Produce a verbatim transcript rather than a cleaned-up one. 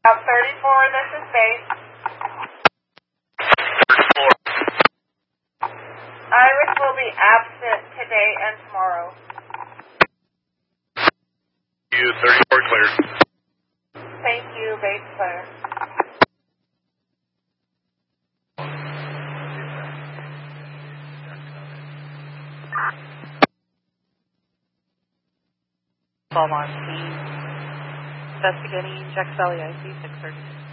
Out thirty-four, this is base. thirty-four. Iris will be absent today and tomorrow. You thirty-four cleared. Thank you, base clear. Beaumont team investigating Jack Sally I C six thirty.